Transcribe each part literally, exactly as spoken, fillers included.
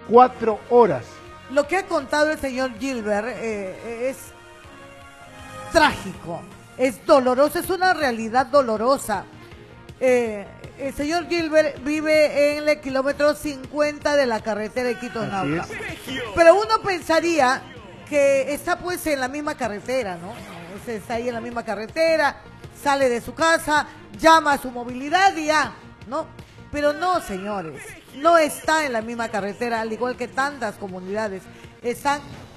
Cuatro horas. Lo que ha contado el señor Gilbert eh, es trágico, es doloroso, es una realidad dolorosa. Eh, el señor Gilbert vive en el kilómetro cincuenta de la carretera de Quito-Nauta. Pero uno pensaría que está pues en la misma carretera, ¿no? Está ahí en la misma carretera, sale de su casa, llama a su movilidad y ya, ¿no? Pero no, señores, no está en la misma carretera, al igual que tantas comunidades. Están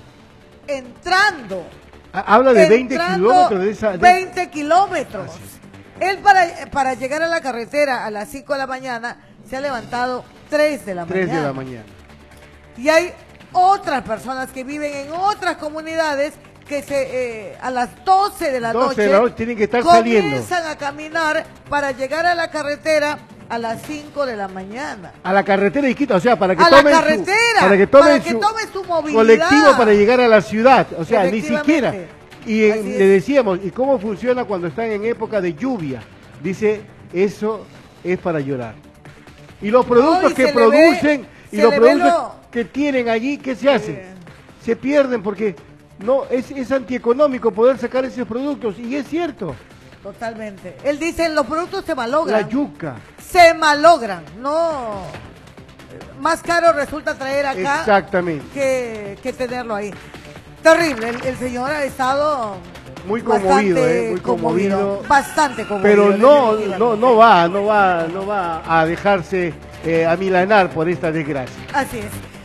entrando. Habla de veinte kilómetros de esa... De... veinte kilómetros. Él para, para llegar a la carretera a las cinco de la mañana se ha levantado tres de la mañana. tres de la mañana. Y hay otras personas que viven en otras comunidades que se eh, a las doce de la noche de la noche tienen que estar comienzan saliendo a caminar para llegar a la carretera a las cinco de la mañana. A la carretera de Quito, o sea, para que a tomen la carretera, su, para que tomen para que su tome su movilidad colectivo para llegar a la ciudad, o sea, ni siquiera. Y eh, le decíamos, ¿y cómo funciona cuando están en época de lluvia? Dice, eso es para llorar. Y los productos no, y que producen ve, y los productos lo... que tienen allí, ¿qué se hacen? Eh. Se pierden porque no es, es antieconómico poder sacar esos productos, y es cierto. Totalmente. Él dice, los productos se malogran. La yuca. Se malogran, no. Más caro resulta traer acá. Exactamente. Que, que tenerlo ahí. Terrible, el, el señor ha estado muy conmovido, eh, muy conmovido, conmovido, bastante conmovido. Pero no, no, no va, no va, no va a dejarse eh, amilanar por esta desgracia. Así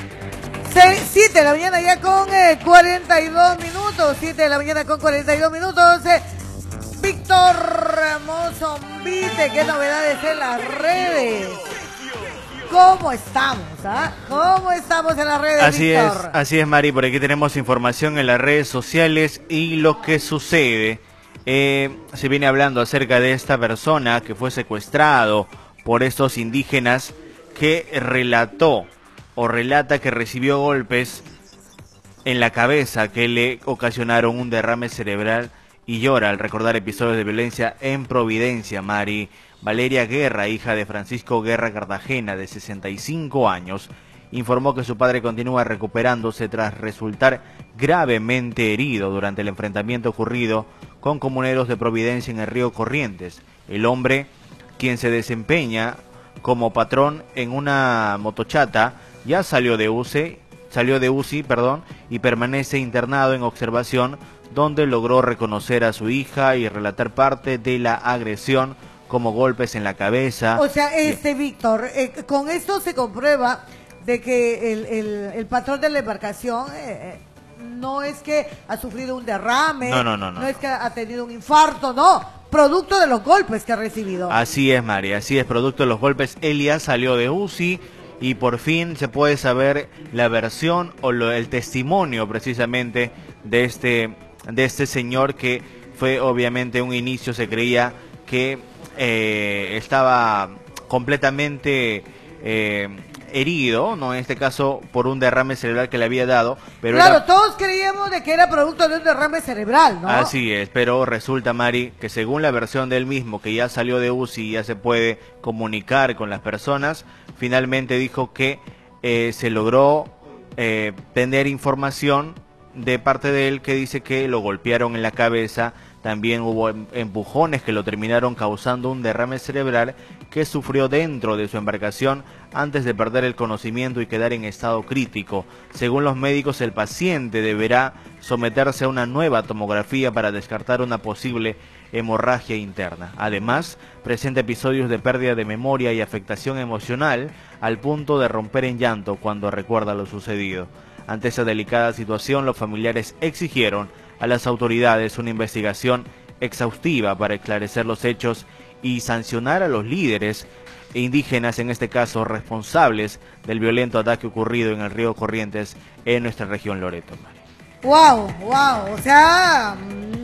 es. siete de la mañana ya con eh, cuarenta y dos minutos, siete de la mañana con cuarenta y dos minutos. Eh, Víctor Mozombite, qué novedades en las redes. ¿Cómo estamos? ¿Ah? ¿Cómo estamos en las redes, Así Víctor? es, así es, Mari, por aquí tenemos información en las redes sociales y lo que sucede. Eh, se viene hablando acerca de esta persona que fue secuestrado por estos indígenas que relató o relata que recibió golpes en la cabeza que le ocasionaron un derrame cerebral y llora al recordar episodios de violencia en Providencia, Mari. Valeria Guerra, hija de Francisco Guerra Cartagena, de sesenta y cinco años, informó que su padre continúa recuperándose tras resultar gravemente herido durante el enfrentamiento ocurrido con comuneros de Providencia en el río Corrientes. El hombre, quien se desempeña como patrón en una motochata, ya salió de U C I, salió de U C I, perdón, y permanece internado en observación, donde logró reconocer a su hija y relatar parte de la agresión como golpes en la cabeza. O sea, este Víctor, eh, con esto se comprueba de que el, el, el patrón de la embarcación eh, no es que ha sufrido un derrame, no, no, no, no, no es que ha tenido un infarto, no, producto de los golpes que ha recibido. Así es, María, así es, producto de los golpes. Elia salió de U C I y por fin se puede saber la versión o lo, el testimonio precisamente de este, de este señor, que fue obviamente un inicio, se creía que Eh, estaba completamente eh, herido, no en este caso por un derrame cerebral que le había dado, pero claro, era... todos creíamos de que era producto de un derrame cerebral, ¿no? Así es, pero resulta, Mari, que según la versión del mismo, que ya salió de U C I y ya se puede comunicar con las personas, finalmente dijo que eh, se logró eh, tener información de parte de él que dice que lo golpearon en la cabeza. También hubo empujones que lo terminaron causando un derrame cerebral que sufrió dentro de su embarcación antes de perder el conocimiento y quedar en estado crítico. Según los médicos, el paciente deberá someterse a una nueva tomografía para descartar una posible hemorragia interna. Además, presenta episodios de pérdida de memoria y afectación emocional al punto de romper en llanto cuando recuerda lo sucedido. Ante esa delicada situación, los familiares exigieron a las autoridades una investigación exhaustiva para esclarecer los hechos y sancionar a los líderes indígenas, en este caso responsables del violento ataque ocurrido en el río Corrientes en nuestra región Loreto. Wow, wow, o sea,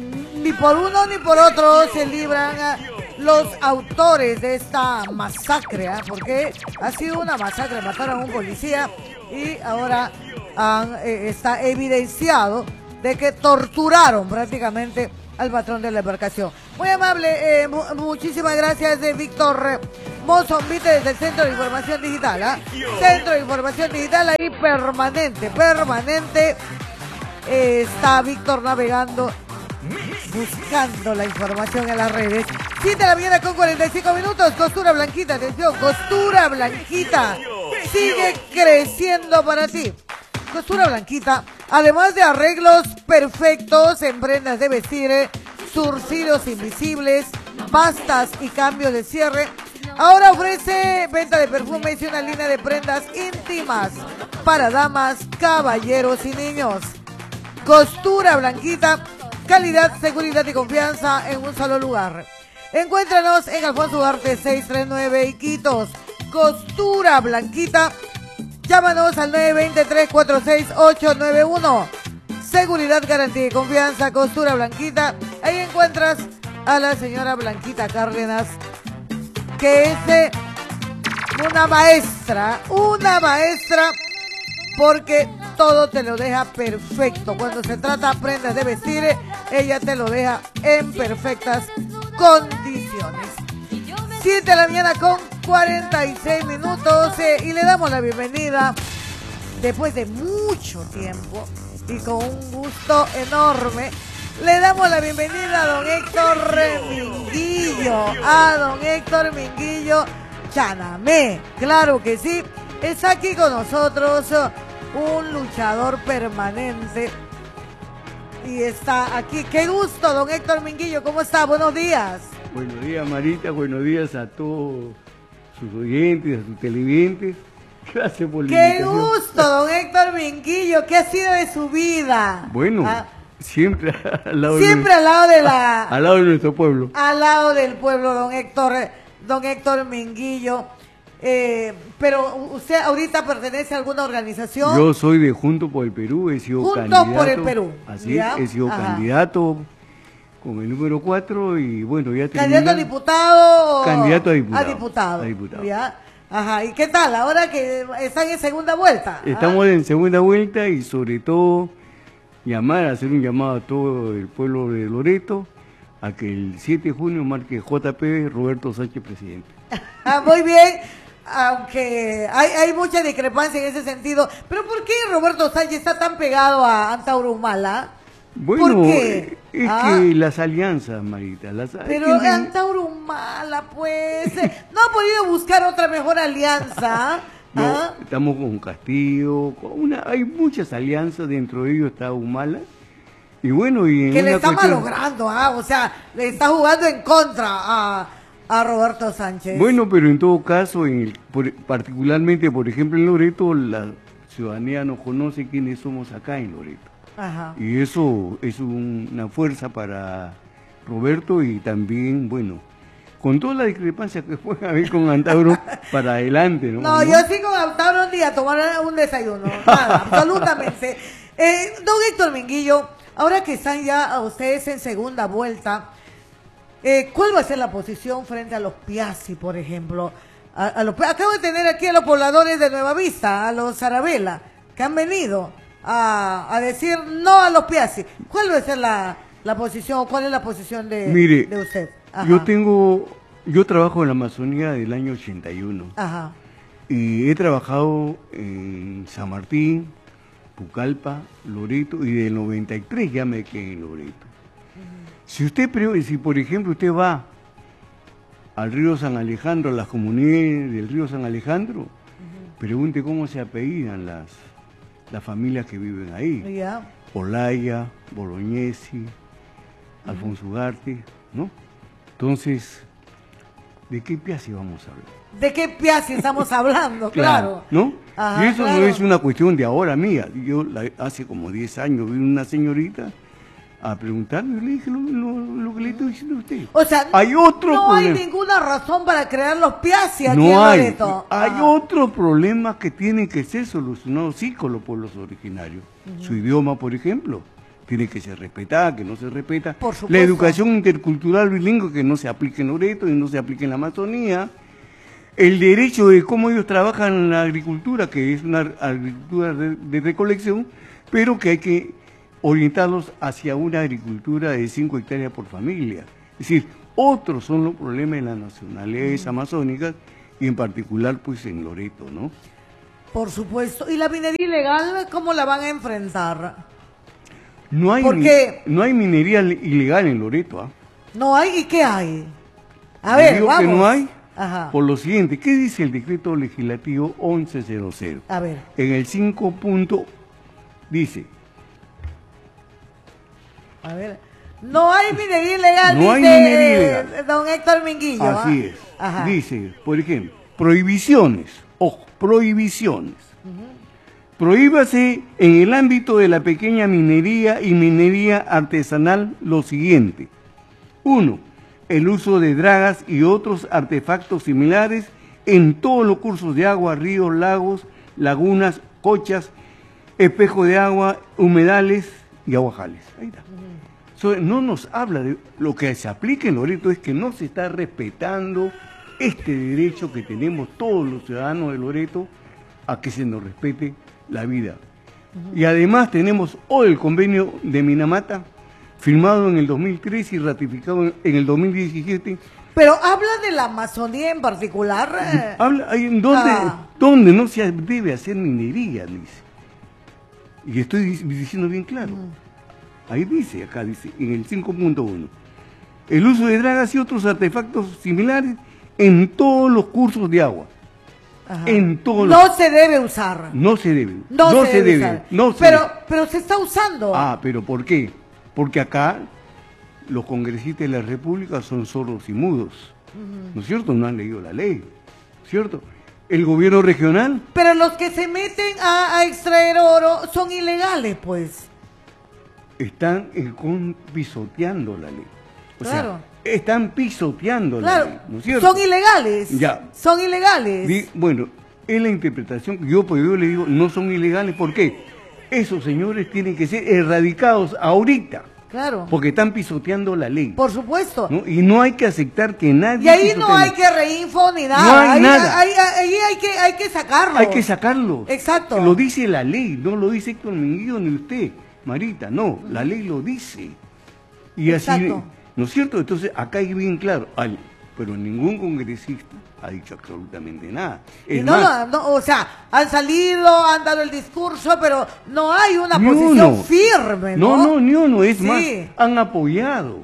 ni por uno ni por otro se libran los autores de esta masacre, ¿eh? Porque ha sido una masacre, mataron a un policía y ahora han, eh, está evidenciado de que torturaron prácticamente al patrón de la embarcación. Muy amable, eh, mu muchísimas gracias de Víctor Mozambique desde el Centro de Información Digital. ¿eh? Centro de Información Digital ahí permanente, permanente. Eh, está Víctor navegando, buscando la información en las redes. siete de la mañana con cuarenta y cinco minutos. Costura Blanquita, atención, Costura Blanquita sigue creciendo para ti. Costura Blanquita, además de arreglos perfectos en prendas de vestir, surcidos invisibles, pastas y cambios de cierre, ahora ofrece venta de perfumes y una línea de prendas íntimas para damas, caballeros y niños. Costura Blanquita, calidad, seguridad y confianza en un solo lugar. Encuéntranos en Alfonso Ugarte seiscientos treinta y nueve Iquitos. Costura Blanquita, llámanos al nueve dos cero, tres cuatro seis, ocho nueve uno. Seguridad, garantía y confianza, Costura Blanquita. Ahí encuentras a la señora Blanquita Cárdenas, que es eh, una maestra, una maestra, porque todo te lo deja perfecto. Cuando se trata de prendas de vestir, ella te lo deja en perfectas condiciones. siete de la mañana con cuarenta y seis minutos eh, y le damos la bienvenida después de mucho tiempo y con un gusto enorme. Le damos la bienvenida a don Héctor Minguillo, a don Héctor Minguillo Chanamé, claro que sí, está aquí con nosotros un luchador permanente y está aquí. Qué gusto, don Héctor Minguillo, ¿cómo está? Buenos días. Buenos días, Marita, buenos días a todos sus oyentes, a sus televidentes. Gracias por la Qué invitación. gusto, don Héctor Minguillo, ¿qué ha sido de su vida? Bueno, Ah, siempre al lado siempre de, al lado de la... al lado de nuestro pueblo. Al lado del pueblo, don Héctor, don Héctor Minguillo. Eh, pero usted ahorita pertenece a alguna organización. Yo soy de Juntos por el Perú, he sido Juntos candidato. por el Perú. Así, ¿Ya? he sido Ajá. candidato con el número cuatro y bueno, ya ¿Candidato a terminando. diputado? o- Candidato a diputado. A diputado. A diputado. ¿Ya? Ajá. ¿Y qué tal ahora que están en segunda vuelta? Estamos ¿Ah? en segunda vuelta y sobre todo llamar, hacer un llamado a todo el pueblo de Loreto a que el siete de junio marque J P Roberto Sánchez presidente. Ah, muy bien, aunque hay, hay mucha discrepancia en ese sentido. Pero ¿por qué Roberto Sánchez está tan pegado a Antauro Humala? Bueno, ¿Por qué? es Ah. que las alianzas, Marita, las Pero que- Antauro Humala, pues, no ha podido buscar otra mejor alianza. no, ¿Ah? estamos con Castillo, con una, hay muchas alianzas, dentro de ellos está Humala. Y bueno, y en Que le una está cuestión- malogrando, ¿ah? O sea, le está jugando en contra a, a Roberto Sánchez. Bueno, pero en todo caso, en el- por- particularmente, por ejemplo, en Loreto, la ciudadanía no conoce quiénes somos acá en Loreto. Ajá. Y eso es un- una fuerza para Roberto y también, bueno, con toda la discrepancia que puede haber con Antauro, para adelante, ¿no? No, yo sí con Antauro un día a tomar un desayuno, nada, absolutamente. Eh, don Héctor Minguillo, ahora que están ya a ustedes en segunda vuelta, eh, ¿cuál va a ser la posición frente a los Piazzi, por ejemplo? A, a los, acabo de tener aquí a los pobladores de Nueva Vista, a los Arabela, que han venido a, a decir no a los Piazzi. ¿Cuál va a ser la, la posición, o cuál es la posición de, Mire, de usted? Ajá. yo tengo, yo trabajo en la Amazonía del año ochenta y uno Ajá. y he trabajado en San Martín, Pucallpa, Loreto y del noventa y tres ya me quedé en Loreto. Si usted, pre- si por ejemplo usted va al río San Alejandro, a las comunidades del río San Alejandro, pregunte cómo se apellidan las, las familias que viven ahí. Ya. Olaya, Bolognesi, Alfonso Ugarte, ¿no? Entonces, ¿de qué Piazzi vamos a hablar? ¿De qué Piazzi estamos hablando? Claro. ¿No? Ajá, y eso claro. no es una cuestión de ahora mía. Yo la- hace como diez años vi una señorita a preguntarme y le dije lo, lo- lo que le estoy diciendo a usted. O sea, hay otro no hay problema. ninguna razón para crear los Piazzi aquí en No hay. Loreto. Hay Ah. otros problemas que tienen que ser solucionados sí con los pueblos originarios. Su idioma, por ejemplo, tiene que ser respetado, que no se respeta. Por supuesto. La educación intercultural bilingüe que no se aplique en Loreto y no se aplique en la Amazonía. El derecho de cómo ellos trabajan en la agricultura, que es una agricultura de, de recolección, pero que hay que orientarlos hacia una agricultura de cinco hectáreas por familia. Es decir, otros son los problemas de las nacionalidades amazónicas y en particular pues en Loreto, ¿no? Por supuesto. ¿Y la minería ilegal cómo la van a enfrentar? No hay, Porque no hay minería ilegal en Loreto, ¿ah? No hay, ¿y qué hay? A Yo ver, digo vamos. que no hay, Ajá. por lo siguiente, ¿qué dice el decreto legislativo once cero cero? A ver. En el cinco punto dice, A ver. No hay minería ilegal, No dice hay minería ilegal. eh, don Héctor Minguillo. así ¿ah? es, Ajá. dice, por ejemplo, prohibiciones, ojo, prohibiciones. Prohíbase en el ámbito de la pequeña minería y minería artesanal lo siguiente. Uno, el uso de dragas y otros artefactos similares en todos los cursos de agua, ríos, lagos, lagunas, cochas, espejos de agua, humedales y aguajales. Ahí está. So, no nos habla de lo que se aplica en Loreto, es que no se está respetando este derecho que tenemos todos los ciudadanos de Loreto a que se nos respete la vida. Uh-huh. Y además tenemos hoy el convenio de Minamata, firmado en el dos mil tres y ratificado en el dos mil diecisiete. Pero habla de la Amazonía en particular. Eh. Habla, en donde, Ah. donde no se debe hacer minería, dice. Y estoy diciendo bien claro. Uh-huh. Ahí dice, acá dice, en el cinco punto uno. El uso de dragas y otros artefactos similares en todos los cursos de agua. Ajá. En todos No los... se debe usar. No se debe. No, No se, se debe, debe. usar. No se pero, debe. pero se está usando. Ah, pero ¿por qué? Porque acá los congresistas de la República son sordos y mudos. Uh-huh. ¿No es cierto? No han leído la ley. ¿Cierto? El gobierno regional. Pero los que se meten a, a extraer oro son ilegales, pues. Están eh, con, pisoteando la ley. O Claro. sea, están pisoteando Claro. la ley. ¿No es cierto? Son ilegales. Ya. Son ilegales. Di- bueno, es la interpretación que yo, pues yo le digo, no son ilegales. ¿Por qué? Esos señores tienen que ser erradicados ahorita. Claro. Porque están pisoteando la ley. Por supuesto. ¿No? Y no hay que aceptar que nadie... Y ahí pisotee no la hay ley. que reinfo ni nada. No hay ahí, nada. Ahí, ahí hay, que, hay que sacarlo. Hay que sacarlo. Exacto. Lo dice la ley, no lo dice Héctor Minguillo ni usted, Marita, no, la ley lo dice. Y así, Exacto. ¿no es cierto? Entonces, acá hay bien claro, ay, pero ningún congresista ha dicho absolutamente nada. Y Es no, más, lo- no, o sea, han salido, han dado el discurso, pero no hay una ni posición uno. firme, ¿no? No, no, ni uno, es Sí. más, han apoyado.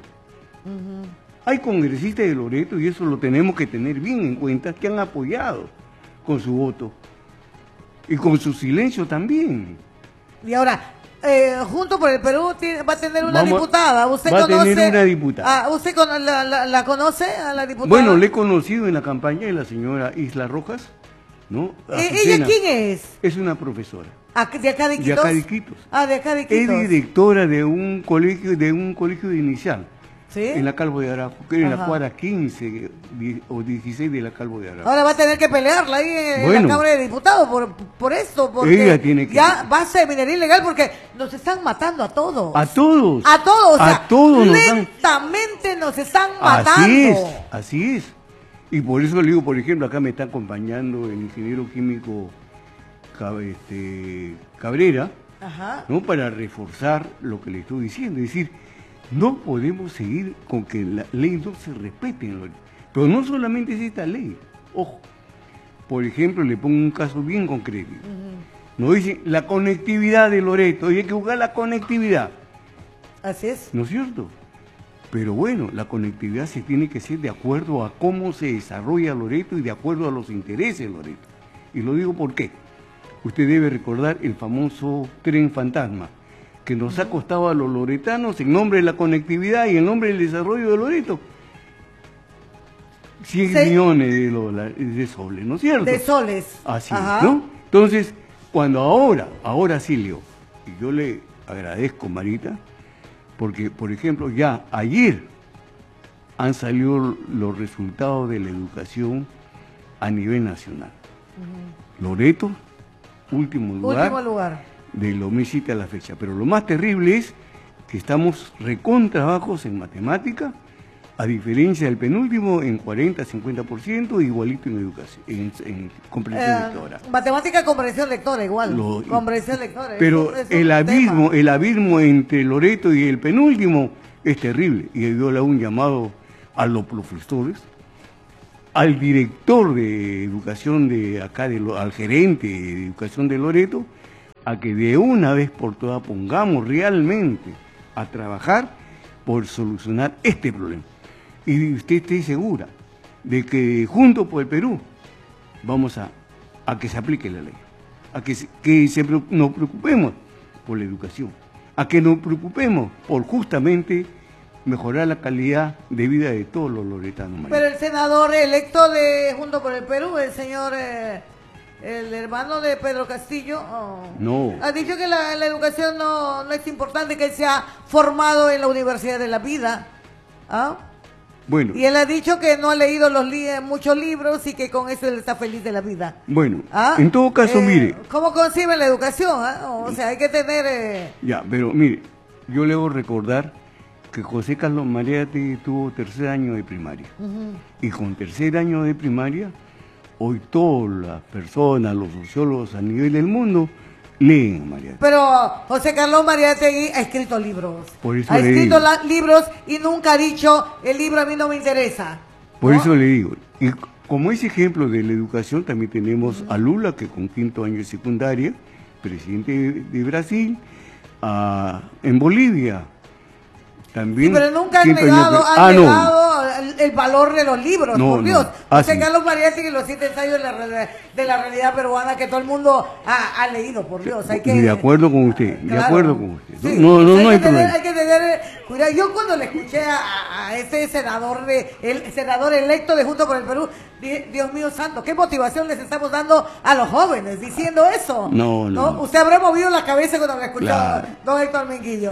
Hay congresistas de Loreto, y eso lo tenemos que tener bien en cuenta, que han apoyado con su voto. Y con su silencio también. Y ahora, eh, Junto por el Perú tiene- va a tener una Vamos- diputada. ¿Usted va a conoce? tener una diputada. Ah, ¿usted con- la, la- la conoce a la diputada? Bueno, le he conocido en la campaña de la señora Isla Rojas, ¿no? Eh, ¿Ella Azucena. quién es? Es una profesora. ¿A- ¿De acá de Iquitos? De acá de Iquitos. Ah, de acá de Es Iquitos. directora de un colegio, de un colegio inicial. ¿Sí? En la Calvo de Araujo, que en Ajá. la cuadra quince die- o dieciséis de la Calvo de Araujo. Ahora va a tener que pelearla ahí en Bueno. la Cámara de Diputados por, por esto, porque Ella tiene que- ya va a ser minería ilegal porque nos están matando a todos. A todos. A todos, o A sea, todos nos dan- lentamente nos están matando. Así es, así es. Y por eso le digo, por ejemplo, acá me está acompañando el ingeniero químico Cab- este, Cabrera, Ajá. ¿no? Para reforzar lo que le estoy diciendo. Es decir, no podemos seguir con que la ley no se respete. en Loreto. Pero no solamente es esta ley. Ojo, por ejemplo, le pongo un caso bien concreto. Nos dicen la conectividad de Loreto, y hay que buscar la conectividad. Así es. ¿No es cierto? Pero bueno, la conectividad se tiene que hacer de acuerdo a cómo se desarrolla Loreto y de acuerdo a los intereses de Loreto. Y lo digo por qué. Usted debe recordar el famoso tren fantasma, que nos ha costado a los loretanos en nombre de la conectividad y en nombre del desarrollo de Loreto cien Sí. millones de dólares, de soles, ¿no es cierto? De soles. Así Ajá. es, ¿no? Entonces, cuando ahora, ahora sí, Leo, y yo le agradezco, Marita, porque, por ejemplo, ya ayer han salido los resultados de la educación a nivel nacional. Loreto, último lugar, Último lugar. de lo mesita a la fecha. Pero lo más terrible es que estamos recontra bajos en matemática, a diferencia del penúltimo en cuarenta, cincuenta por ciento, igualito en educación, en, en comprensión Eh, lectora. matemática, comprensión lectora, igual. Lo- comprensión lectora. Pero es un- es un el abismo, tema. el abismo entre Loreto y el penúltimo es terrible. Y yo le hago un llamado a los profesores al director de educación de acá, de lo, al gerente de educación de Loreto, a que de una vez por todas pongamos realmente a trabajar por solucionar este problema. Y usted esté segura de que junto por el Perú vamos a, a que se aplique la ley, a que, se, que se, nos preocupemos por la educación, a que nos preocupemos por justamente mejorar la calidad de vida de todos los loretanos. Pero el senador electo de Junto por el Perú, el señor, eh, el hermano de Pedro Castillo, oh, no. ha dicho que la, la educación no, no es importante, que él se ha formado en la Universidad de la Vida. ¿Ah? Bueno. Y él ha dicho que no ha leído los li muchos libros y que con eso él está feliz de la vida. Bueno, ¿Ah? en todo caso, eh, mire. ¿Cómo concibe la educación? ¿Ah? O sea, hay que tener... Eh... Ya, pero mire, yo le voy a recordar que José Carlos Mariátegui tuvo tercer año de primaria. Uh-huh. Y con tercer año de primaria, hoy todas las personas, los sociólogos a nivel del mundo, leen a Mariátegui. Pero José Carlos Mariátegui ha escrito libros. Por eso ha le escrito digo. libros y nunca ha dicho, el libro a mí no me interesa. Por ¿no? eso le digo. Y como ese ejemplo de la educación, también tenemos uh-huh. a Lula, que con quinto año de secundaria, presidente de, de Brasil, a, en Bolivia. También, sí, pero nunca han negado, han ah, negado no. el, el valor de los libros, no, por Dios. No. Ah, José sí. Carlos Mariátegui, los siete ensayos de la, de la realidad peruana que todo el mundo ha, ha leído, por Dios. Hay que, de acuerdo con usted, claro, de acuerdo con usted. Sí, no, no, hay no hay que tener, problema. hay que tener cuidado. Yo cuando le escuché a, a ese senador, de, el senador electo de Junto por el Perú, dije, Dios mío santo, ¿qué motivación les estamos dando a los jóvenes diciendo eso? No, no. ¿No? Usted habrá movido la cabeza cuando me escuchó, claro. Don Héctor Menguillo.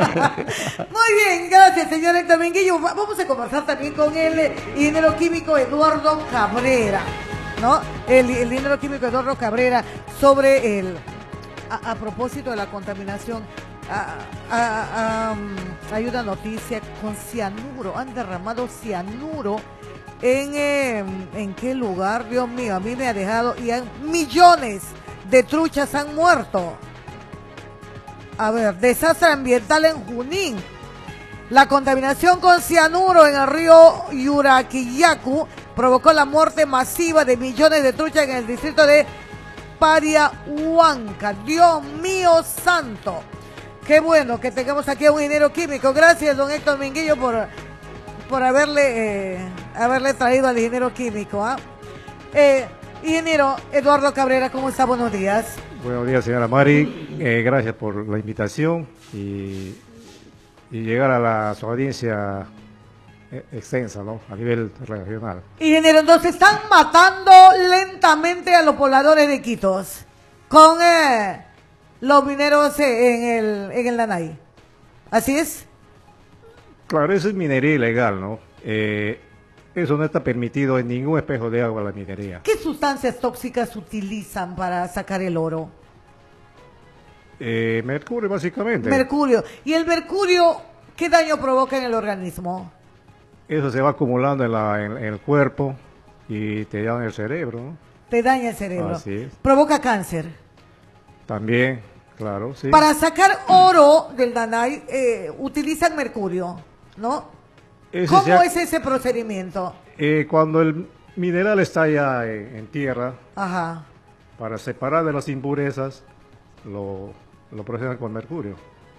Muy bien, gracias, señor Héctor Menguillo. Vamos a conversar también con el ingeniero químico Eduardo Cabrera, ¿no? El, el ingeniero químico Eduardo Cabrera sobre el, a, a propósito de la contaminación. A, a, a, um, hay una noticia con cianuro, han derramado cianuro en, eh, ¿en qué lugar? Dios mío, a mí me ha dejado, y hay millones de truchas han muerto. A ver, desastre ambiental en Junín. La contaminación con cianuro en el río Yuraquiyacu provocó la muerte masiva de millones de truchas en el distrito de Pariahuanca. Dios mío santo. Qué bueno que tengamos aquí a un ingeniero químico. Gracias, don Héctor Menguillo, por, por haberle, eh, haberle traído al ingeniero químico. ¿eh? Eh, ingeniero Eduardo Cabrera, ¿cómo está? Buenos días. Buenos días, señora Mari. Eh, gracias por la invitación y, y llegar a la su audiencia extensa, ¿no? A nivel regional. Ingeniero, entonces están matando lentamente a los pobladores de Iquitos con... Eh, los mineros en el, en el Nanay. ¿Así es? Claro, eso es minería ilegal, ¿no? Eh, eso no está permitido en ningún espejo de agua, la minería. ¿Qué sustancias tóxicas utilizan para sacar el oro? Eh, mercurio, básicamente. Mercurio. ¿Y el mercurio qué daño provoca en el organismo? Eso se va acumulando en, la, en, en el cuerpo y te daña el cerebro, ¿no? Te daña el cerebro. Así es. Provoca cáncer. También, claro, sí. Para sacar oro del Nanay eh, utilizan mercurio, ¿no? Ese ¿Cómo sea, es ese procedimiento? Eh, cuando el mineral está ya en, en tierra, ajá, para separar de las impurezas, lo, lo procesan con mercurio.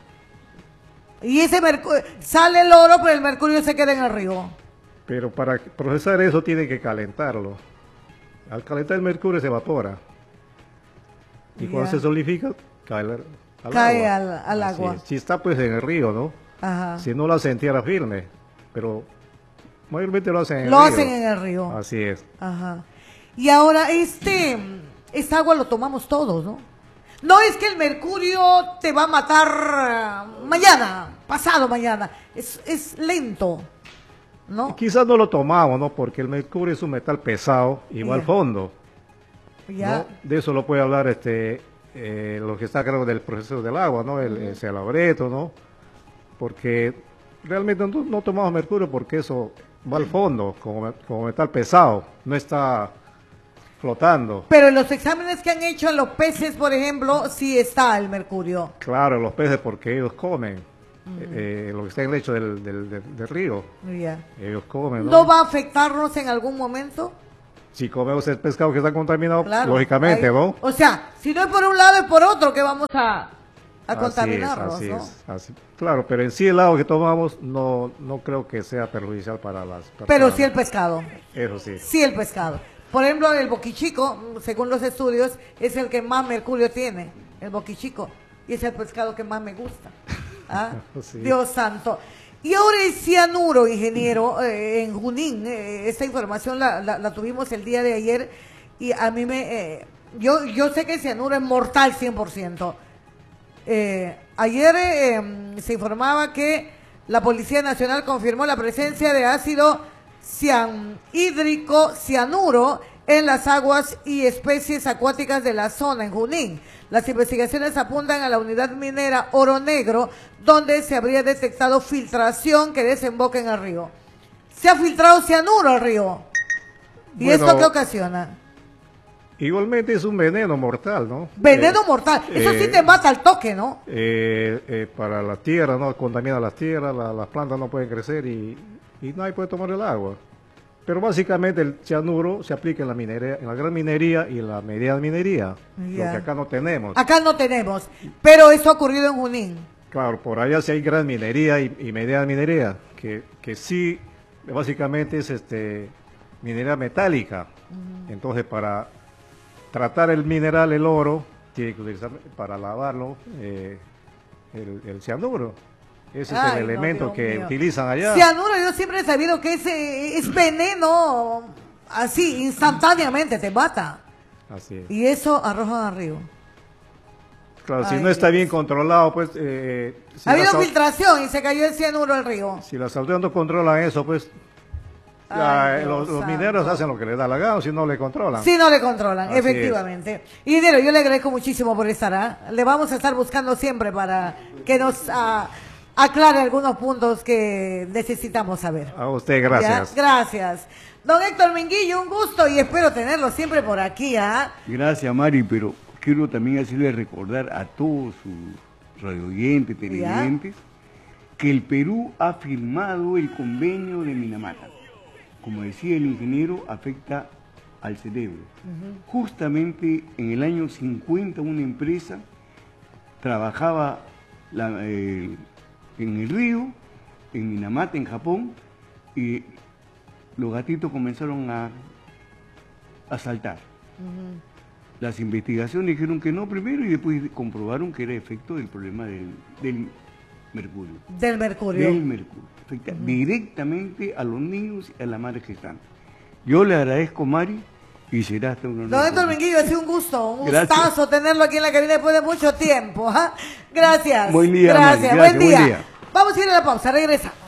Y ese mercurio, sale el oro, pero el mercurio se queda en el río. Pero para procesar eso tiene que calentarlo. Al calentar el mercurio se evapora. Y yeah. cuando se solidifica, cae al, al cae agua. al, al agua. Si está pues en el río, ¿no? Ajá. Si no lo hacen en tierra firme, pero mayormente lo hacen en lo el río. Lo hacen en el río. Así es. Ajá. Y ahora, este, esta agua lo tomamos todos, ¿no? No es que el mercurio te va a matar mañana, pasado mañana. Es, es lento, ¿no? Quizás no lo tomamos, ¿no? Porque el mercurio es un metal pesado y va yeah. al fondo. Ya. ¿no? De eso lo puede hablar este eh, lo que está a cargo del proceso del agua, ¿no? El, el Salabreto, ¿no? Porque realmente no, no tomamos mercurio porque eso va al fondo como, como metal pesado, no está flotando. Pero en los exámenes que han hecho en los peces, por ejemplo, sí está el mercurio. Claro, los peces porque ellos comen. uh-huh. eh, lo que está en el lecho del, del, del, del río. Yeah. Ellos comen, ¿no? ¿No va a afectarnos en algún momento? Si comemos el pescado que está contaminado, claro, lógicamente, hay, ¿no? O sea, si no es por un lado, es por otro que vamos a, a contaminarnos, así ¿no? Es, así, claro, pero en sí el agua que tomamos no, no creo que sea perjudicial para las personas. Pero sí el pescado. Eso sí. Sí el pescado. Por ejemplo, el boquichico, según los estudios, es el que más mercurio tiene, el boquichico. Y es el pescado que más me gusta. ¿Ah? Sí. Dios santo. Y ahora el cianuro, ingeniero, eh, en Junín, eh, esta información la, la, la tuvimos el día de ayer y a mí me... Eh, yo, yo sé que el cianuro es mortal cien por ciento. Eh, ayer eh, se informaba que la Policía Nacional confirmó la presencia de ácido cianhídrico cianuro en las aguas y especies acuáticas de la zona en Junín. Las investigaciones apuntan a la unidad minera Oro Negro, donde se habría detectado filtración que desemboca en el río. Se ha filtrado cianuro al río. ¿Y bueno, esto qué ocasiona? Igualmente es un veneno mortal, ¿no? Veneno eh, mortal. Eso eh, sí te mata al toque, ¿no? Eh, eh, para la tierra, ¿no? Contamina las tierras, la, las plantas no pueden crecer y, y nadie puede tomar el agua. Pero básicamente el cianuro se aplica en la minería, en la gran minería y en la mediana minería, yeah. Lo que acá no tenemos. Acá no tenemos, pero eso ha ocurrido en Junín. Claro, por allá sí hay gran minería y, y mediana minería, que, que sí, básicamente es este minería metálica. Uh-huh. Entonces, para tratar el mineral, el oro, tiene que utilizar para lavarlo eh, el, el cianuro. Ese Ay, es el elemento no, que mío. utilizan allá. Cianuro, yo siempre he sabido que es, es veneno, así, instantáneamente te mata. Así es. Y eso arrojan al río. Claro, Ay, si no está Dios. bien controlado, pues... Eh, si ha habido filtración y se cayó el cianuro al río. Si las autoridades no controlan eso, pues... Ay, ya, los, los mineros hacen lo que les da la gana, si no le controlan. Si no le controlan, Así efectivamente. Es. Y Dinero, yo le agradezco muchísimo por estar, ¿eh? Le vamos a estar buscando siempre para que nos... Uh, aclare algunos puntos que necesitamos saber. A usted, gracias. ¿Ya? Gracias. Don Héctor Minguillo, un gusto y espero tenerlo siempre por aquí. ¿Ah? Gracias, Mari, pero quiero también hacerle recordar a todos sus radioyentes, televidentes, que el Perú ha firmado el convenio de Minamata. Como decía el ingeniero, afecta al cerebro. Uh-huh. Justamente en el año cincuenta una empresa trabajaba la... Eh, en el río, en Minamata, en Japón, y los gatitos comenzaron a, a saltar. Uh-huh. Las investigaciones dijeron que no primero y después comprobaron que era efecto del problema del, del mercurio. Del mercurio. Del mercurio. Afecta uh-huh. directamente a los niños y a la madre gestante. Yo le agradezco, Mari, y será hasta una Don Héctor Minguillo, ha sido un gusto, un Gracias. gustazo tenerlo aquí en la cabina después de mucho tiempo. ¿eh? Gracias. Buen día, Gracias. Mari. Gracias. Buen día. Buen día. Vamos a ir a la pausa, regresamos.